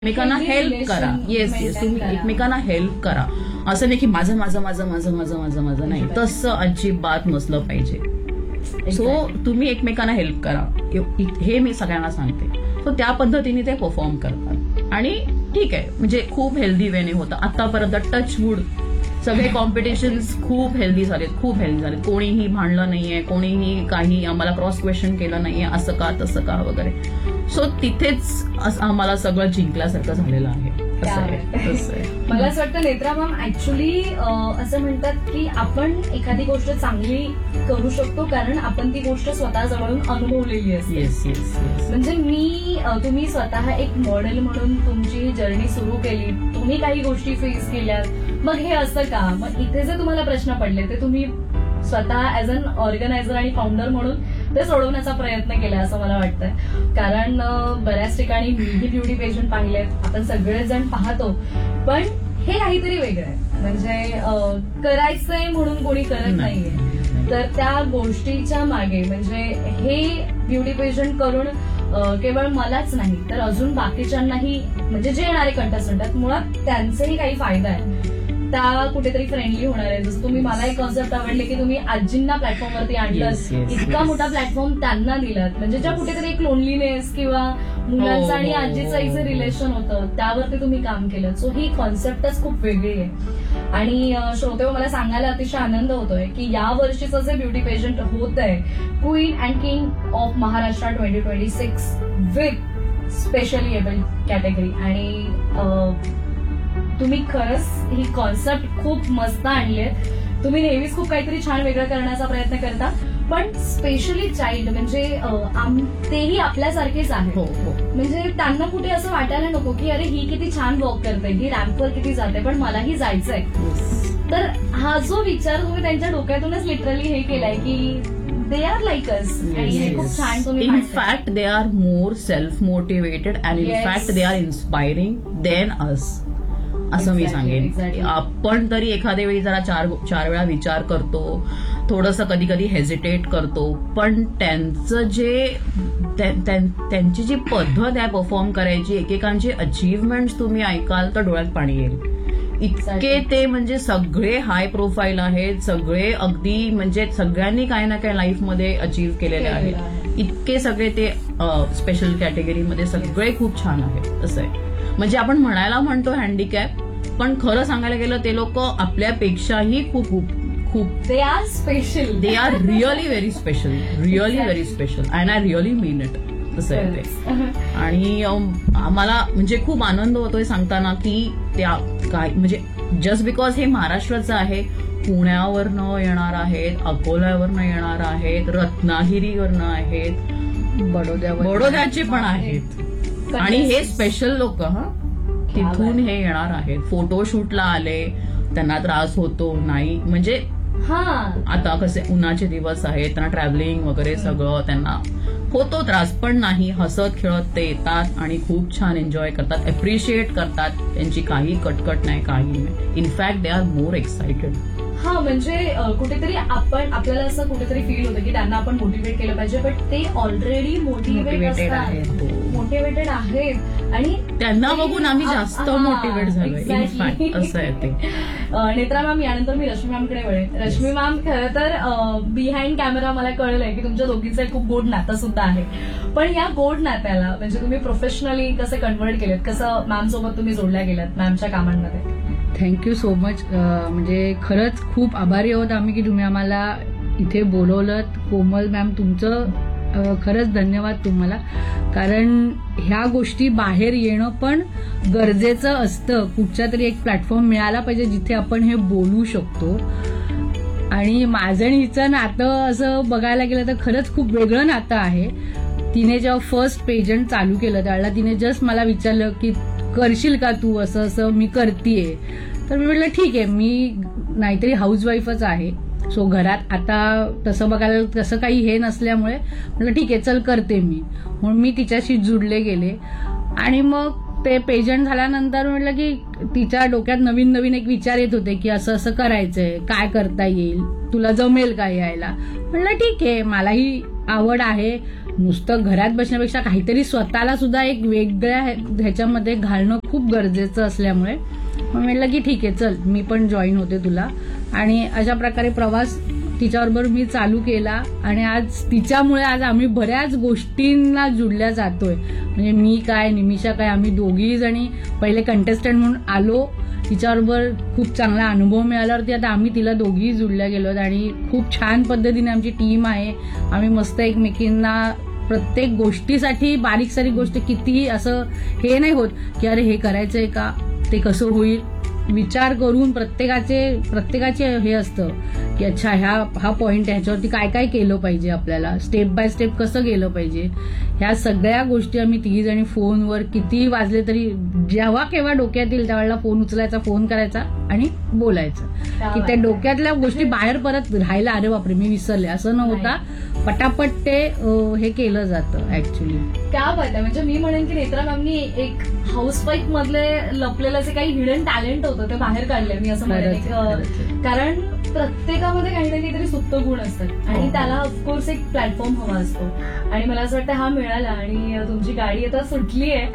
एकमेकांना हेल्प करा. येस तुम्ही एकमेकांना हेल्प करा. असं नाही की माझं माझं माझं माझं माझं माझं माझं नाही, तसं अजिबात नसलं पाहिजे. सो तुम्ही एकमेकांना हेल्प करा, हे मी सगळ्यांना सांगते. सो त्या पद्धतीने ते परफॉर्म करतात आणि ठीक आहे, म्हणजे खूप हेल्दी वेने होतं. आतापर्यंत टचवूड सगळे कॉम्पिटिशन्स खूप हेल्दी झालेत, खूप हेल्दी झालेत. कोणीही भांडलं नाहीये, कोणीही काही आम्हाला क्रॉस क्वेश्चन केलं नाहीये, असं का तसं का वगैरे. सो तिथेच आम्हाला सगळं जिंकल्यासारखं झालेलं आहे. मला असं वाटतं नेत्रा मॅम ऍक्च्युली असं म्हणतात की आपण एखादी गोष्ट चांगली करू शकतो कारण आपण ती गोष्ट स्वतः जवळून अनुभवलेली असते. म्हणजे तुम्ही स्वतः एक मॉडेल म्हणून तुमची जर्नी सुरू केली, तुम्ही काही गोष्टी फेस केल्या, मग हे असं का, मग इथे जे तुम्हाला प्रश्न पडले ते तुम्ही स्वतः ऍज अन ऑर्गनायझर आणि फाउंडर म्हणून ते सोडवण्याचा प्रयत्न केला असं मला वाटतंय. कारण बऱ्याच ठिकाणी मीही ब्युटी पेशंट पाहिलेत, आपण सगळेच जण पाहतो, पण हे काहीतरी वेगळं आहे. म्हणजे करायचंय म्हणून कोणी करत नाहीये, तर त्या गोष्टीच्या मागे म्हणजे हे ब्युटी पेशंट करून केवळ मलाच नाही तर अजून बाकीच्यांनाही, म्हणजे जे येणारे कंटेस्टंट आहेत मुळात त्यांचाही काही फायदा आहे, त्या कुठेतरी फ्रेंडली होणार आहे. जसं तुम्ही, मला एक कॉन्सेप्ट आवडले की तुम्ही आजींना प्लॅटफॉर्मवरती आणलं, इतका मोठा प्लॅटफॉर्म त्यांना दिलात, म्हणजे ज्या कुठेतरी एक लोनलीनेस किंवा मुलांचं आणि आजीचं एक जे रिलेशन होतं त्यावरती तुम्ही काम केलं. सो ही कॉन्सेप्टच खूप वेगळी आहे. आणि श्रोते, मला सांगायला अतिशय आनंद होतोय की या वर्षीचं जे ब्युटी पेजंट होत आहे, queen and king of Maharashtra 2026 with specially abled category, आणि तुम्ही खरंच ही कॉन्सेप्ट खूप मस्त आणली आहे. तुम्ही नेहमीच खूप काहीतरी छान वेगळं करण्याचा प्रयत्न करता, पण स्पेशली चाइल्ड म्हणजे तेही आपल्यासारखेच आहेत. म्हणजे त्यांना कुठे असं वाटायला नको की अरे ही किती छान वॉक करते, ही रॅम्पवर किती जाते, पण मलाही जायचंय. तर हा जो विचार तुम्ही त्यांच्या डोक्यातूनच लिटरली हे केलाय की दे आर लाईक अस, आणि हे खूप छान तुम्ही. In fact they are more self motivated and in fact they are inspiring than us, असं मी सांगेन. आपण तरी एखाद्या वेळी जरा चार वेळा विचार करतो, थोडंसं कधी कधी हेजिटेट करतो, पण त्यांचं जे त्यांची जी पद्धत आहे परफॉर्म करायची, एकेकांची अचीव्हमेंट्स तुम्ही ऐकाल तर डोळ्यात पाणी येईल. इतके ते म्हणजे सगळे हाय प्रोफाईल आहेत, सगळे अगदी म्हणजे सगळ्यांनी काही ना काही लाईफमध्ये अचीव्ह केलेले आहेत. इतके सगळे ते स्पेशल कॅटेगरीमध्ये सगळे खूप छान आहेत. असं आहे, म्हणजे आपण म्हणायला म्हणतो हँडिकॅप, पण खरं सांगायला गेलं ते लोक आपल्यापेक्षाही खूप खूप खूप they are special, they are really very special, really very special, and I really mean it. तसं आहे ते. आणि आम्हाला म्हणजे खूप आनंद होतोय सांगताना की त्या काय म्हणजे जस्ट बिकॉज हे महाराष्ट्राचं आहे, पुण्यावरनं येणार आहेत, अकोल्यावरनं येणार आहेत, रत्नागिरीवरनं आहेत, बडोद्याचे पण आहेत, आणि हे स्पेशल लोक तिथून हे येणार आहेत. फोटोशूटला आले, त्यांना त्रास होतो नाही, म्हणजे आता कसे उन्हाचे दिवस आहेत, त्यांना ट्रॅव्हलिंग वगैरे सगळं त्यांना होतो त्रास, पण नाही, हसत खेळत ते येतात आणि खूप छान एन्जॉय करतात, अप्रिशिएट करतात. त्यांची काही कटकट नाही, काही नाही. In fact they are more excited. म्हणजे कुठेतरी आपल्याला असं कुठेतरी फील होतं की त्यांना आपण मोटिवेट केलं पाहिजे, बट ते ऑलरेडी मोटिवेटेड आहेत आणि त्यांना बघून आम्ही जास्त मोटिवेट झालोय. इनफॅक्ट असं आहे ते. नेत्रा मॅम, यानंतर मी रश्मी मॅमकडे वळेन. रश्मी मॅम, खरं तर बिहाइंड कॅमेरा मला कळलंय की तुमच्या दोघींचं खूप गोड नातं सुद्धा आहे, पण या गोड नात्याला म्हणजे तुम्ही प्रोफेशनली कसं कन्व्हर्ट केलेत, कसं मॅम सोबत तुम्ही जोडल्या गेलात मॅमच्या कामांमध्ये? Thank you so much. म्हणजे खरंच खूप आभारी आहोत आम्ही की तुम्ही आम्हाला इथे बोलवलं. कोमल मॅम, तुमचं खरंच धन्यवाद तुम्हाला, कारण ह्या गोष्टी बाहेर येणं पण गरजेचं असतं. कुठच्या तरी एक प्लॅटफॉर्म मिळाला पाहिजे जिथे आपण हे बोलू शकतो. आणि माझं आणि हिचं नातं असं बघायला गेलं तर खरंच खूप वेगळं नातं आहे. तिने जेव्हा फर्स्ट पेजंट चालू केलं त्यावेळेला तिने जस्ट मला विचारलं की करशील का तू असं असं, मी करतीये. तर मी म्हटलं ठीक आहे, मी नाहीतरी हाऊसवाईफच आहे, सो घरात आता तसं बघायला तसं काही हे नसल्यामुळे म्हटलं ठीक आहे चल करते मी, म्हणून मी तिच्याशी जुडले गेले. आणि मग ते पेजंट झाल्यानंतर म्हटलं की तिच्या डोक्यात नवीन नवीन एक विचार येत होते की असं असं करायचंय, काय करता येईल, तुला जमेल का यायला. म्हटलं ठीक आहे, मलाही आवड आहे, नुसतं घरात बसण्यापेक्षा काहीतरी स्वतःला सुद्धा एक वेगळ्या ह्याच्यामध्ये घालणं खूप गरजेचं असल्यामुळे मग म्हटलं की ठीक आहे, चल मी पण जॉईन होते तुला. आणि अशा प्रकारे प्रवास तिच्याबरोबर मी चालू केला आणि आज तिच्यामुळे आज आम्ही बऱ्याच गोष्टींना जुडल्या जातोय. म्हणजे मी काय, निमिषा काय, आम्ही दोघी जणी पहिले कंटेस्टंट म्हणून आलो, तिच्याबरोबर खूप चांगला अनुभव मिळाल्यावरती आता आम्ही तिला दोघी जुडल्या गेलोत आणि खूप छान पद्धतीने आमची टीम आहे. आम्ही मस्त एकमेकींना प्रत्येक गोष्टीसाठी बारीक सारीक गोष्ट कितीही असं हे नाही होत की अरे हे करायचंय का, ते कसं होईल, विचार करून प्रत्येकाचे हे असतं की अच्छा हा पॉइंट आहे, ह्याच्यावरती काय काय केलं पाहिजे, आपल्याला स्टेप बाय स्टेप कसं गेलं पाहिजे. ह्या सगळ्या गोष्टी आम्ही तिघी जणी फोनवर कितीही वाजले तरी जेव्हा केव्हा डोक्यात येईल त्यावेळेला फोन उचलायचा, फोन करायचा आणि बोलायचं की त्या डोक्यातल्या गोष्टी बाहेर परत राहायला अरे बापरे मी विसरले असं न होता पटापट ते हे केलं जातं ऍक्च्युली. क्या बात आहे. म्हणजे मी म्हणेन की नेत्रा मॅमनी एक हाऊसवाईफ मधले लपलेलं जे काही हिडन टॅलेंट होतं ते बाहेर काढले मी असं म्हणेन. कारण प्रत्येकामध्ये काही ना काहीतरी सुप्त गुण असतात आणि त्याला ऑफकोर्स एक प्लॅटफॉर्म हवा असतो आणि मला असं वाटतं हा मिळाला आणि तुमची गाडी आता सुटली आहे.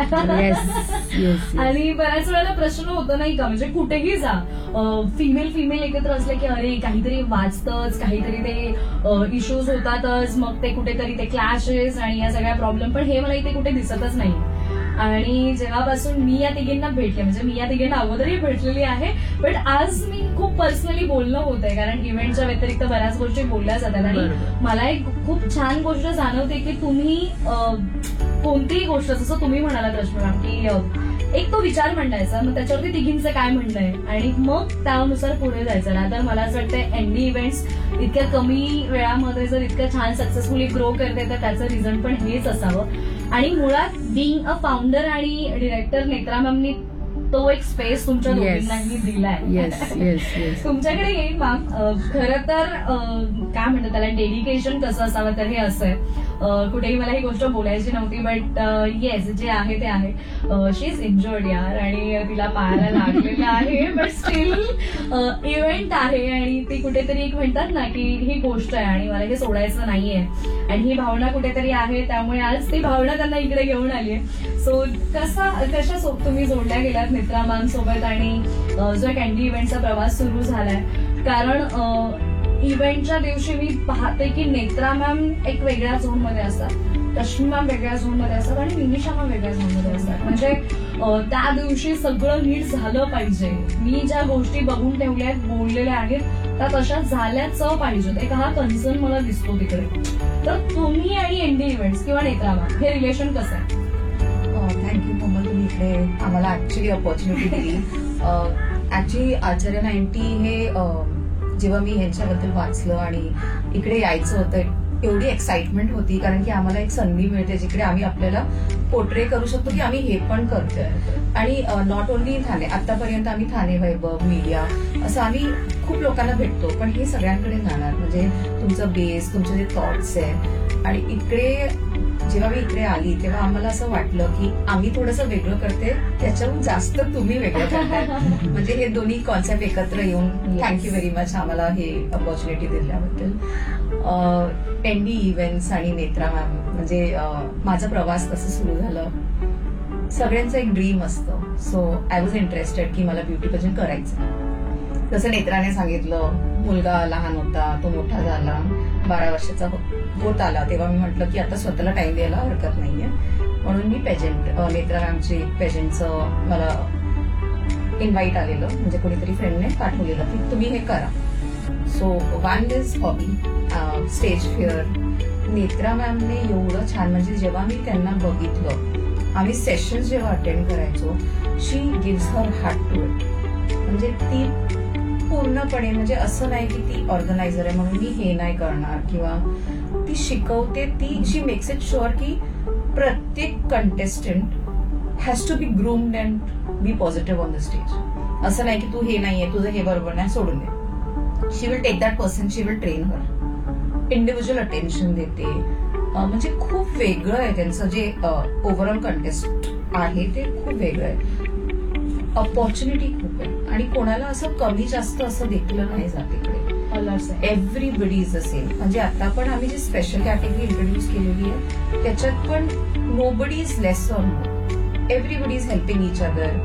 आणि बऱ्याच वेळेला प्रश्न होतो नाही का, म्हणजे कुठेही जा फिमेल एकत्र असले की अरे काहीतरी वाचतच, काहीतरी ते इश्यूज होतातच, मग ते कुठेतरी ते क्लॅशेस आणि या सगळ्या प्रॉब्लेम, पण हे मला इथे कुठे दिसतच नाही. आणि जेव्हापासून मी या तिघींना भेटले, म्हणजे मी या तिघींना अगोदरही भेटलेली आहे, पण आज मी खूप पर्सनली बोलणं होत आहे कारण इव्हेंटच्या व्यतिरिक्त बऱ्याच गोष्टी बोलल्या जातात आणि मला एक खूप छान गोष्ट जाणवते की तुम्ही कोणतीही गोष्ट, जसं तुम्ही म्हणालात रश्मी की एक तो विचार मांडायचा, मग त्याच्यावरती तिघींचं काय म्हणणं आहे आणि मग त्यानुसार पुढे जायचं. नाहीतर मला असं वाटतं एनडी इव्हेंट्स इतक्या कमी वेळामध्ये जर इतक्या छान सक्सेसफुली ग्रो करते तर त्याचं रिझन पण हेच असावं. आणि मुळात बिईंग अ फाउंडर आणि डिरेक्टर नेत्रा मॅमनी तो एक स्पेस तुमच्या दोघींनाही दिलाय. तुमच्याकडे येईल मॅम. खरं तर काय म्हणतात त्याला, डेडिकेशन कसं असावं तर हे असं आहे. कुठेही मला ही गोष्ट बोलायची नव्हती, बट येस जे आहे ते आहे. शी इज इंजर्ड यार आणि तिला पायाला लागलेलं आहे, बट स्टील इव्हेंट आहे आणि ती कुठेतरी एक म्हणतात ना की ही गोष्ट आहे आणि मला हे सोडायचं नाहीये आणि ही भावना कुठेतरी आहे, त्यामुळे आज ती भावना त्यांना इकडे घेऊन आली आहे. सो कशा तुम्ही जोडल्या गेलात नेत्रा मॅम सोबत आणि जो एक एनडी इव्हेंटचा प्रवास सुरू झालाय. कारण इव्हेंटच्या दिवशी मी पाहते की नेत्रा मॅम एक वेगळ्या झोनमध्ये असतात, रश्मी मॅम वेगळ्या झोनमध्ये असतात आणि निमिषा मॅम वेगळ्या झोनमध्ये असतात. म्हणजे त्या दिवशी सगळं नीट झालं पाहिजे. मी ज्या गोष्टी बघून ठेवल्या आहेत, बोललेल्या आहेत, त्या तशा झाल्याच पाहिजेत. एक हा कन्सर्न मला दिसतो तिकडे. तर तुम्ही आणि एनडी इव्हेंट्स किंवा नेत्रा मॅम हे रिलेशन कसं आहे? थँक्यू कोमल, तुम्ही इकडे आम्हाला ऍक्च्युली अपॉर्च्युनिटी दिली. ऍक्च्युली आचार्य 90 हे जेव्हा मी ह्यांच्याबद्दल वाचलं आणि इकडे यायचं होतं, एवढी एक्साइटमेंट होती कारण की आम्हाला एक संधी मिळते जिकडे आम्ही आपल्याला पोर्ट्रे करू शकतो की आम्ही हे पण करतोय. आणि नॉट ओन्ली ठाणे, आतापर्यंत आम्ही ठाणे वैभव मीडिया असं आम्ही खूप लोकांना भेटतो, पण हे सगळ्यांकडे जाणार म्हणजे तुमचं बेस, तुमचे जे थॉट्स आहे. आणि इकडे जेव्हा मी इकडे आली तेव्हा आम्हाला असं वाटलं की आम्ही थोडंसं वेगळं करते, त्याच्याहून जास्त तुम्ही वेगळं करताय. म्हणजे हे दोन्ही कॉन्सेप्ट एकत्र येऊन थँक्यू व्हेरी मच आम्हाला हे अपॉर्च्युनिटी दिल्याबद्दल. एनडी इव्हेंट्स आणि नेत्रा मॅम म्हणजे माझा प्रवास कसं सुरू झालं, सगळ्यांचं एक ड्रीम असतं. सो आय वॉज इंटरेस्टेड की मला ब्युटी पेजंट करायचं. जसं नेत्राने सांगितलं, मुलगा लहान होता, तो मोठा झाला, 12 वर्षाचा होत आला, तेव्हा मी म्हटलं की आता स्वतःला टाइम द्यायला हरकत नाहीये, म्हणून मी पेजंट नेत्रा मॅमची पेजंटचं मला इन्व्हाइट आलेलं, म्हणजे कोणीतरी फ्रेंडने पाठवलेलं की तुम्ही हे करा. So one is hobby, stage fear. Netra मॅमने एवढं छान, म्हणजे जेव्हा मी त्यांना बघितलं, आम्ही सेशन्स जेव्हा अटेंड करायचो, शी gives her heart to it. म्हणजे ती पूर्णपणे, म्हणजे असं नाही की ती ऑर्गनायझर आहे म्हणून मी हे नाही करणार, किंवा ती शिकवते, ती शी मेक्स इट शुअर की प्रत्येक contestant has to be groomed and B positive on the stage. असं नाही की तू हे नाहीये, तुझं हे बरोबर नाही, सोडून दे. शी will take that person, she will train her, individual attention देते. म्हणजे खूप वेगळं आहे त्यांचं जे ओव्हरऑल कंटेस्ट आहे ते खूप वेगळं आहे. अपॉर्च्युनिटी खूप आहे आणि कोणाला असं कमी जास्त असं देखलं नाही जात इकडे. सिमिलर्स आहे. Everybody is the same. म्हणजे आता पण आम्ही जी स्पेशल कॅटेगरी इंट्रोड्यूस केलेली आहे त्याच्यात पण nobody is less or more. Everybody is helping each other.